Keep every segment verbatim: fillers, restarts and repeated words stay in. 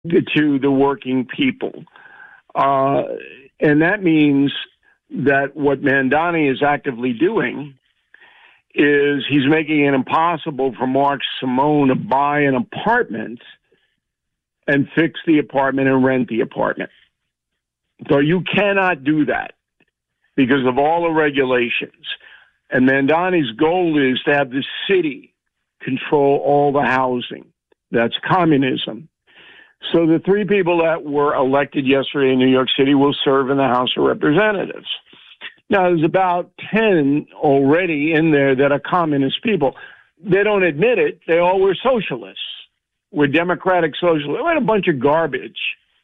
to the working people. Uh, and that means that what Mamdani is actively doing is he's making it impossible for Mark Simone to buy an apartment and fix the apartment and rent the apartment. So you cannot do that because of all the regulations. And Mamdani's goal is to have the city control all the housing. That's communism. So the three people that were elected yesterday in New York City will serve in the House of Representatives. Now, there's about ten already in there that are communist people. They don't admit it. They all were socialists. We're democratic socialists. We're a bunch of garbage.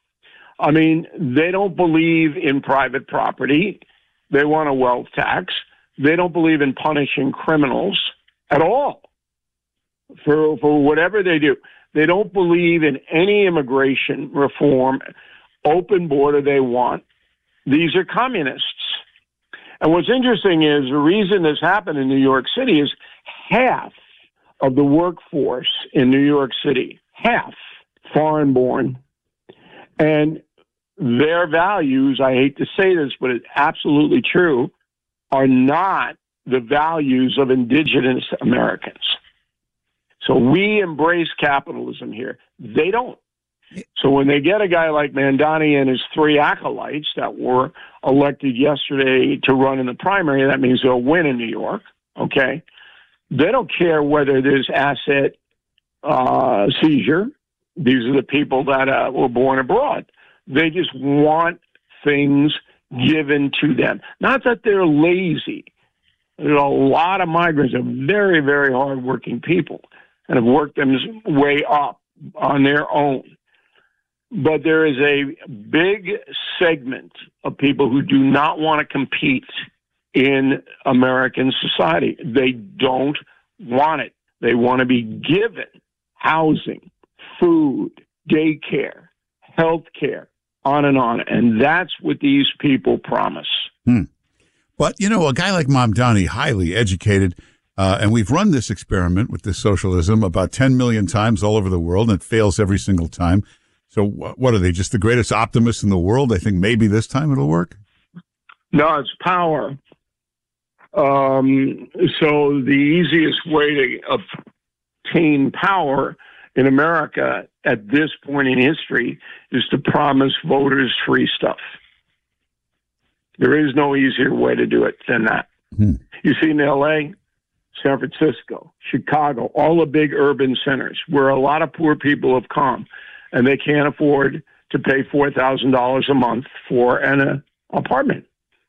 I mean, they don't believe in private property. They want a wealth tax. They don't believe in punishing criminals at all for, for whatever they do. They don't believe in any immigration reform, open border they want. These are communists. And what's interesting is the reason this happened in New York City is half of the workforce in New York City, half foreign born. And their values, I hate to say this, but it's absolutely true, are not the values of indigenous Americans. So we embrace capitalism here. They don't. So when they get a guy like Mamdani and his three acolytes that were elected yesterday to run in the primary, that means they'll win in New York, okay? They don't care whether there's asset uh, seizure. These are the people that uh, were born abroad. They just want things given to them. Not that they're lazy. There's a lot of migrants are very, very hardworking people and have worked them way up on their own. But there is a big segment of people who do not want to compete in American society. They don't want it. They want to be given housing, food, daycare, health care, on and on. And that's what these people promise. Hmm. But, you know, a guy like Mamdani, highly educated, uh, and we've run this experiment with this socialism about ten million times all over the world, and it fails every single time. So what are they, just the greatest optimists in the world? I think maybe this time it'll work. No, it's power. Um, so the easiest way to obtain power in America at this point in history is to promise voters free stuff. There is no easier way to do it than that. Hmm. You see in L A, San Francisco, Chicago, all the big urban centers where a lot of poor people have come and they can't afford to pay four thousand dollars a month for an uh, apartment.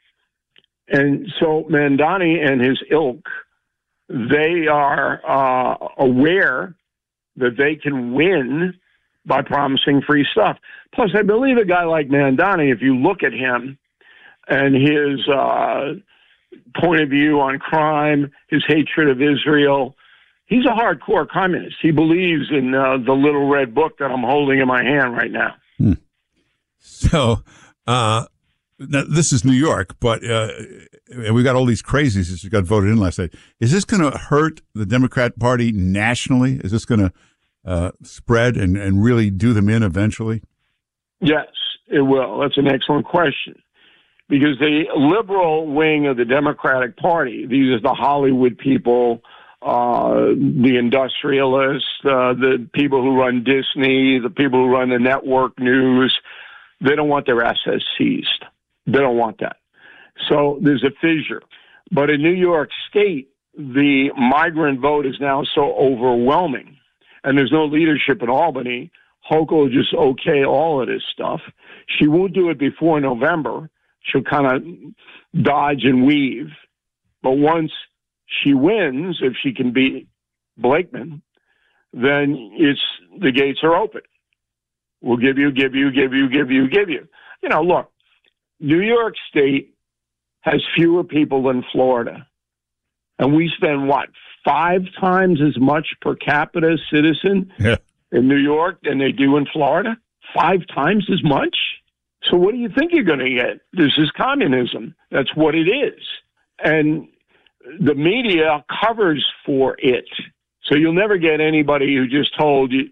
And so Mamdani and his ilk, they are uh, aware that they can win by promising free stuff. Plus, I believe a guy like Mamdani, if you look at him and his uh, point of view on crime, his hatred of Israel, he's a hardcore communist. He believes in uh, the little red book that I'm holding in my hand right now. Hmm. So, uh, now this is New York, but uh, we got all these crazies that got voted in last night. Is this going to hurt the Democrat Party nationally? Is this going to uh, spread and, and really do them in eventually? Yes, it will. That's an excellent question. Because the liberal wing of the Democratic Party, these are the Hollywood people, uh, the industrialists, uh, the people who run Disney, the people who run the network news, they don't want their assets seized. They don't want that. So there's a fissure. But in New York State, the migrant vote is now so overwhelming, and there's no leadership in Albany. Hochul will just okay all of this stuff. She won't do it before November. She'll kind of dodge and weave. But once she wins, if she can beat Blakeman, then it's the gates are open. We'll give you, give you, give you, give you, give you. You know, look, New York State has fewer people than Florida. And we spend, what, five times as much per capita citizen yeah. in New York than they do in Florida? Five times as much? So what do you think you're going to get? This is communism. That's what it is. And the media covers for it. So you'll never get anybody who just told you,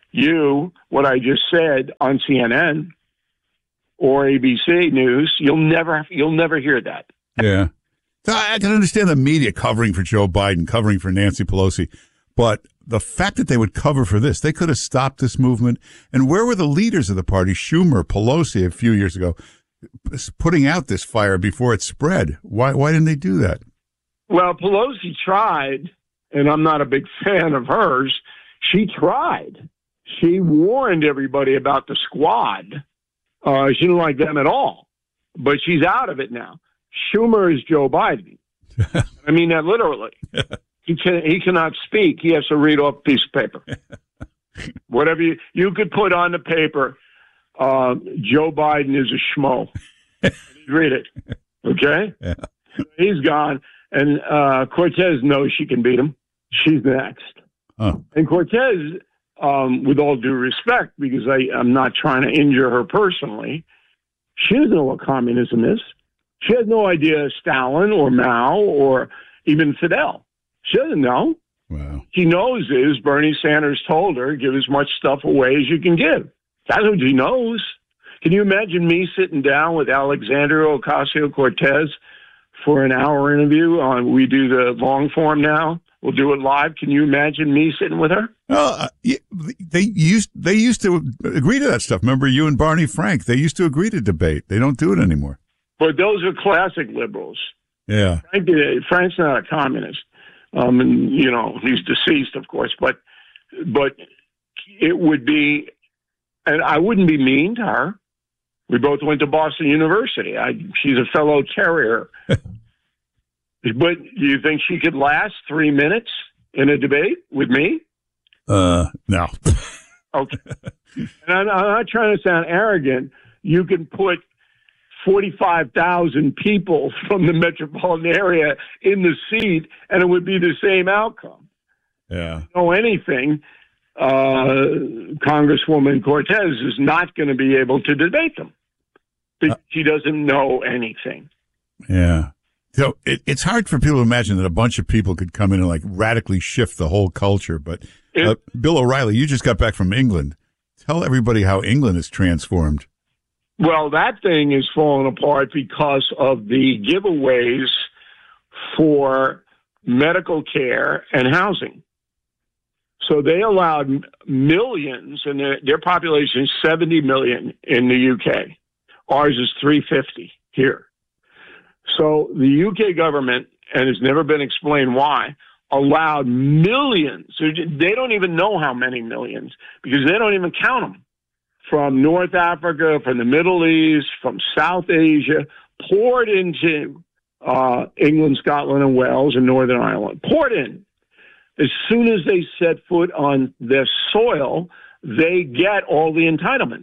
you what I just said on C N N or A B C News, you'll never you'll never hear that. Yeah. So I can understand the media covering for Joe Biden, covering for Nancy Pelosi, but the fact that they would cover for this, they could have stopped this movement. And where were the leaders of the party, Schumer, Pelosi, a few years ago, putting out this fire before it spread? Why why didn't they do that? Well, Pelosi tried, and I'm not a big fan of hers. She tried. She warned everybody about the squad. Uh, she didn't like them at all, but she's out of it now. Schumer is Joe Biden. I mean that literally. He can he cannot speak. He has to read off a piece of paper. Whatever you you could put on the paper, uh, Joe Biden is a schmo. Read it, okay? Yeah. He's gone, and uh, Cortez knows she can beat him. She's next, oh. and Cortez. Um, with all due respect, because I, I'm not trying to injure her personally, she doesn't know what communism is. She has no idea Stalin or Mao or even Fidel. She doesn't know. Wow. She knows is Bernie Sanders told her, give as much stuff away as you can give. That's what she knows. Can you imagine me sitting down with Alexandria Ocasio-Cortez for an hour interview on, we do the long form now? We'll do it live. Can you imagine me sitting with her? Well, uh, they used they used to agree to that stuff. Remember, you and Barney Frank, they used to agree to debate. They don't do it anymore. But those are classic liberals. Yeah. Frank, Frank's not a communist. Um, and, you know, he's deceased, of course. But, but it would be, and I wouldn't be mean to her. We both went to Boston University. I, she's a fellow terrier. But do you think she could last three minutes in a debate with me? Uh, no. Okay. And I'm, I'm not trying to sound arrogant. You can put forty-five thousand people from the metropolitan area in the seat, and it would be the same outcome. Yeah. Know anything, uh, Congresswoman Cortez is not going to be able to debate them because uh, she doesn't know anything. Yeah. So it, it's hard for people to imagine that a bunch of people could come in and like radically shift the whole culture. But uh, it, Bill O'Reilly, you just got back from England. Tell everybody how England is transformed. Well, that thing is falling apart because of the giveaways for medical care and housing. So they allowed millions, and their, their population is seventy million in the U K. Ours is three hundred fifty here. So the U K government, and it's never been explained why, allowed millions. They don't even know how many millions because they don't even count them. From North Africa, from the Middle East, from South Asia, poured into uh, England, Scotland, and Wales, and Northern Ireland. Poured in. As soon as they set foot on their soil, they get all the entitlements.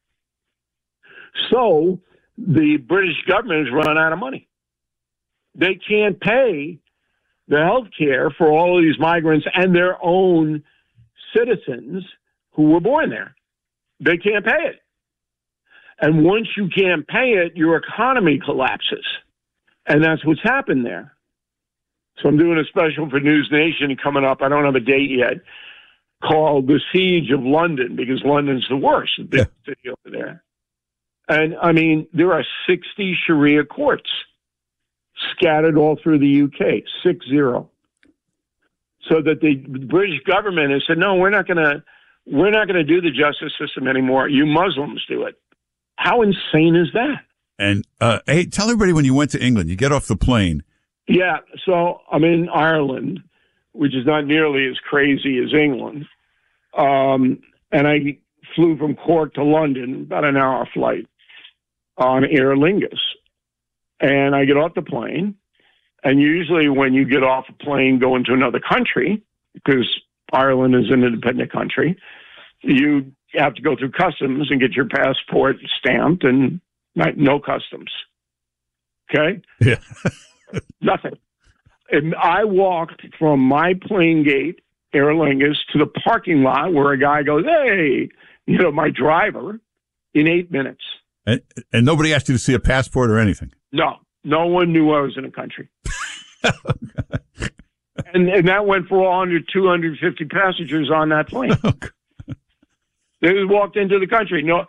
So the British government has run out of money. They can't pay the health care for all of these migrants and their own citizens who were born there. They can't pay it. And once you can't pay it, your economy collapses. And that's what's happened there. So I'm doing a special for News Nation coming up. I don't have a date yet, called The Siege of London, because London's the worst, the big yeah. city over there. And, I mean, there are sixty Sharia courts scattered all through the U K, six zero. So that the British government has said, no, we're not going to we're not going to do the justice system anymore. You Muslims do it. How insane is that? And, uh, hey, tell everybody when you went to England, you get off the plane. Yeah, so I'm in Ireland, which is not nearly as crazy as England. Um, and I flew from Cork to London, about an hour flight on Aer Lingus. And I get off the plane. And usually when you get off a plane going to another country, because Ireland is an independent country, you have to go through customs and get your passport stamped, and not, no customs. Okay? Yeah. Nothing. And I walked from my plane gate, Aer Lingus, to the parking lot where a guy goes, hey, you know, my driver, in eight minutes. And, and nobody asked you to see a passport or anything? No. No one knew I was in a country. and, and that went for all one hundred, two hundred fifty passengers on that plane. They walked into the country. No,